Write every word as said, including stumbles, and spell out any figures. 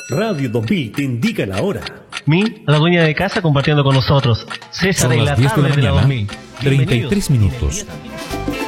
Radio dos mil te indica la hora. Mi, la dueña de casa, compartiendo con nosotros. César Son en las la diez de la tarde de la mañana, dos mil. treinta y tres minutos.